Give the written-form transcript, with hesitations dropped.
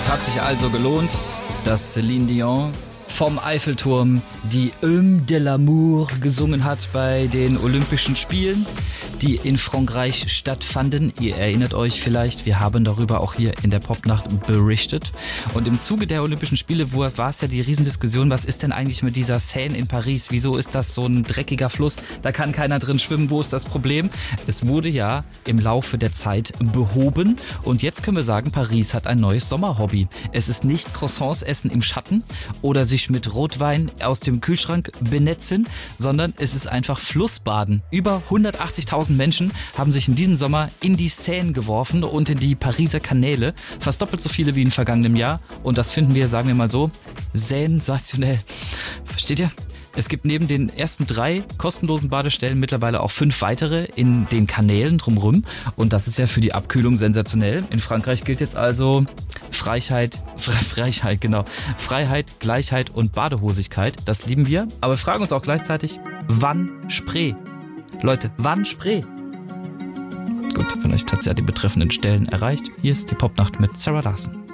hat sich also gelohnt, dass Céline Dion vom Eiffelturm die Hymne de l'amour gesungen hat bei den Olympischen Spielen, die in Frankreich stattfanden. Ihr erinnert euch vielleicht, wir haben darüber auch hier in der Popnacht berichtet. Und im Zuge der Olympischen Spiele war es ja die Riesendiskussion, was ist denn eigentlich mit dieser Seine in Paris? Wieso ist das so ein dreckiger Fluss? Da kann keiner drin schwimmen. Wo ist das Problem? Es wurde ja im Laufe der Zeit behoben. Und jetzt können wir sagen, Paris hat ein neues Sommerhobby. Es ist nicht Croissants essen im Schatten oder sich mit Rotwein aus dem Kühlschrank benetzen, sondern es ist einfach Flussbaden. Über 180.000 Menschen haben sich in diesem Sommer in die Seine geworfen und in die Pariser Kanäle. Fast doppelt so viele wie im vergangenen Jahr. Und das finden wir, sagen wir mal so, sensationell. Versteht ihr? Es gibt neben den ersten 3 kostenlosen Badestellen mittlerweile auch 5 weitere in den Kanälen drumherum. Und das ist ja für die Abkühlung sensationell. In Frankreich gilt jetzt also Freiheit, Gleichheit und Badehosigkeit. Das lieben wir. Aber wir fragen uns auch gleichzeitig, wann Spree? Leute, wann Spree? Gut, vielleicht hat es ja die betreffenden Stellen erreicht. Hier ist die Popnacht mit Sarah Larsen.